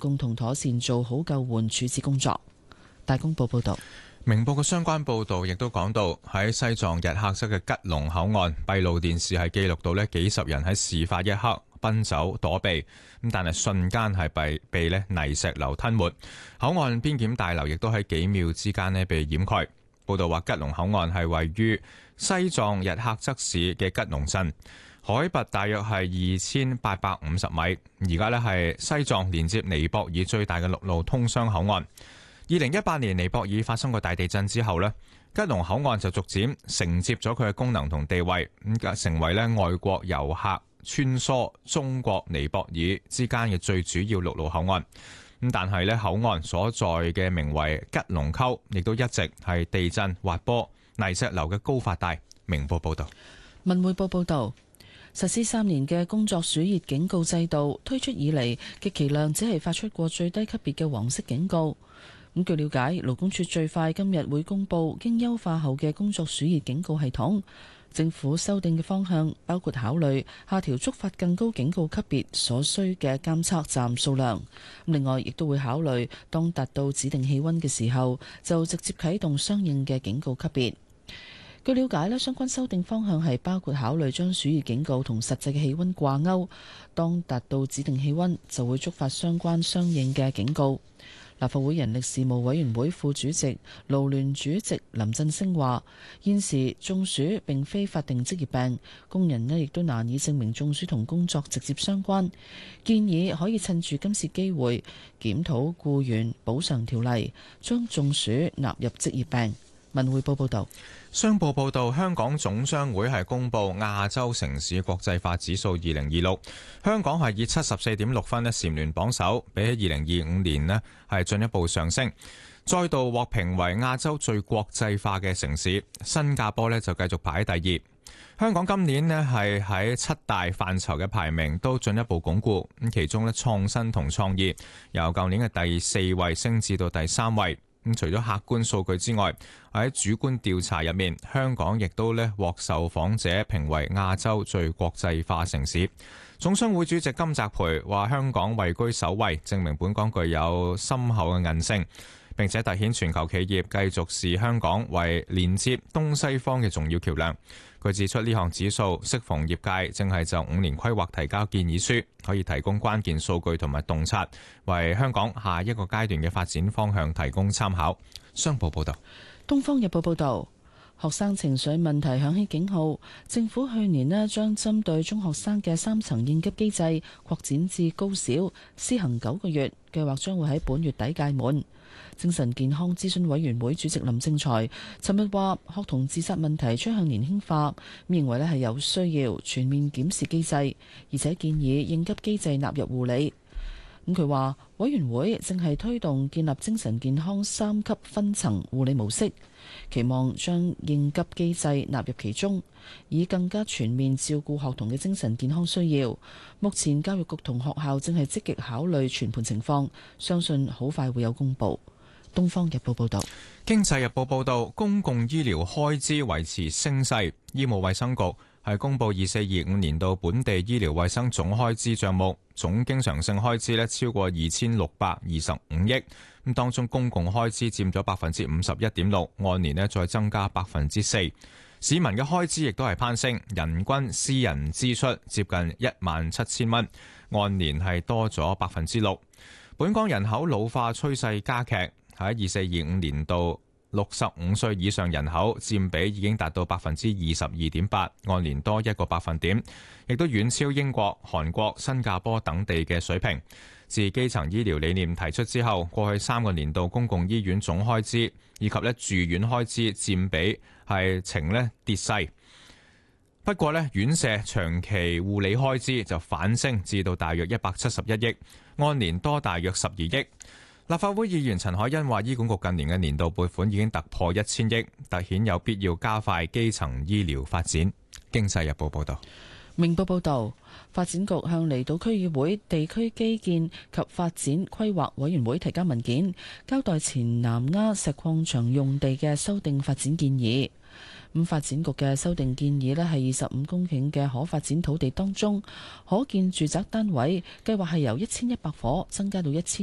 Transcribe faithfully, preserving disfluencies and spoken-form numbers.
共同妥善做好救援處置工作。大公報報道。 明報嘅相關報導亦都講到，喺西藏日喀則嘅吉隆口岸，閉路電視係記錄到呢幾十人喺事發一刻奔走躲避，咁但係瞬間係被被呢泥石流吞沒。口岸邊檢大樓亦都喺幾秒之間呢被掩蓋。報導話，吉隆口岸係位於西藏日喀則市嘅吉隆鎮，海拔大約係二千八百五十米，而家呢係西藏連接尼泊爾最大嘅陸路通商口岸。二零一八年尼泊爾發生過大地震之後呢，吉隆口岸就逐漸承接咗佢嘅功能同地位，咁成為咧外國遊客穿梭中國尼泊爾之間嘅最主要陸路口岸。咁但係咧口岸所在嘅名為吉隆溝，亦都一直係地震、滑坡、泥石流嘅高發帶。明報報道。 文匯報報道，實施三年嘅工作暑熱警告制度推出以嚟，極其量只係發出過最低級別嘅黃色警告。咁據了解，勞工處最快今日會公布經優化後嘅工作暑熱警告系統。政府修訂嘅方向包括考慮下調觸發更高警告級別所需嘅監測站數量。另外，亦都會考慮當達到指定氣溫嘅時候，就直接啟動相應嘅警告級別。據了解咧，相關修訂方向係包括考慮將暑熱警告同實際嘅氣溫掛鈎，當達到指定氣溫就會觸發相關相應嘅警告。立法會人力事務委員會副主席、勞聯主席林振昇話：現時中暑並非法定職業病，工人呢亦都難以證明中暑同工作直接相關。建議可以趁住今次機會檢討僱員補償條例，將中暑納入職業病。文匯報報道。 商報報道，香港總商會係公布亞洲城市國際化指數二零二六，香港係以七十四點六分呢蟬聯榜首，比起二零二五年呢係進一步上升，再度獲評為亞洲最國際化嘅城市。新加坡呢就繼續排喺第二。香港今年呢係喺七大範疇嘅排名都進一步鞏固，咁其中呢創新同創意由舊年嘅第四位升至到第三位。咁除咗客觀數據之外，喺主觀調查入面，香港亦都咧獲受訪者評為亞洲最國際化城市。總商會主席金澤培話：香港位居首位，證明本港具有深厚嘅韌性，並且凸顯全球企業繼續視香港為連接東西方嘅重要橋梁。佢指出，呢項指數適逢業界正係就五年規劃提交建議書，可以提供關鍵數據同埋洞察，為香港下一個階段嘅發展方向提供參考。商報報道。 東方日報報道，學生情緒問題響起警號，政府去年呢將針對中學生嘅三層應急機制擴展至高小，施行九個月，計劃將會喺本月底屆滿。精神健康諮詢委員會主席林正財尋日話，學童自殺問題趨向年輕化，咁認為咧係有需要全面檢視機制，而且建議應急機制納入護理。咁佢話，委員會正係推動建立精神健康三級分層護理模式，期望將應急機制納入其中，以更加全面照顧學童嘅精神健康需要。目前教育局同學校正係積極考慮全盤情況，相信好快會有公佈。《東方日報》報道。《 經濟日報》報道，公共醫療開支維持升勢，醫務衛生局係公布二四二五年度本地醫療衛生總開支帳目，總經常性開支咧超過二千六百二十五億，咁當中公共開支佔咗百分之五十一點六，按年咧再增加百分之四。市民嘅開支亦都係攀升，人均私人支出接近一萬七千蚊，按年係多咗百分之六。本港人口老化趨勢加劇，喺二四二五年度，六十五歲以上人口佔比已經達到百分之二十二點八，按年多一個百分點，亦都遠超英國、韓國、新加坡等地嘅水平。自基層醫療理念提出之後，過去三個年度公共醫院總開支以及咧住院開支佔比係呈咧跌勢。不過咧，院舍長期護理開支就反升至到大約一百七十一億，按年多大約十二億。立法會議員陳凱欣話，醫管局近年嘅年度撥款已經突破一千億，凸顯有必要加快基層醫療發展。經濟日報報道。 明報報道，發展局向離島區議會地區基建及發展規劃委員會提交文件，交代前南丫石礦場用地嘅修訂發展建議。咁發展局嘅修訂建議咧，係二十五公頃嘅可發展土地當中，可建住宅單位計劃係由一千一百伙增加到一千